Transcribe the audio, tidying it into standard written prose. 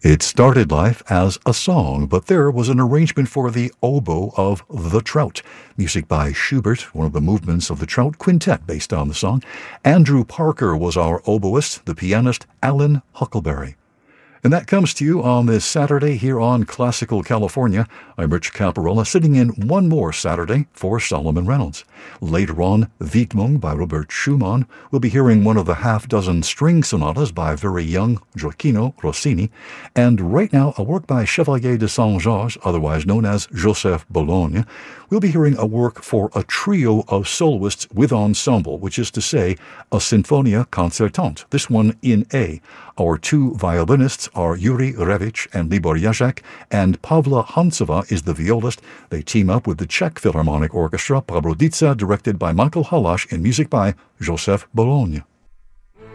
It started life as a song, but there was an arrangement for the oboe of The Trout. Music by Schubert, one of the movements of the Trout Quintet based on the song. Andrew Parker was our oboist, the pianist Alan Huckleberry. And that comes to you on this Saturday here on Classical California. I'm Rich Caparella, sitting in one more Saturday for Solomon Reynolds. Later on, Widmung by Robert Schumann. We'll be hearing one of the half-dozen string sonatas by very young Gioacchino Rossini. And right now, a work by Chevalier de Saint-Georges, otherwise known as Joseph Bologne. We'll be hearing a work for a trio of soloists with ensemble, which is to say, a Sinfonia Concertante, this one in A. Our two violinists are Yuri Revich and Libor Jacek, and Pavla Hantsova is the violist. They team up with the Czech Philharmonic Orchestra, Prabrodica, directed by Michael Halász, and music by Joseph Bologne.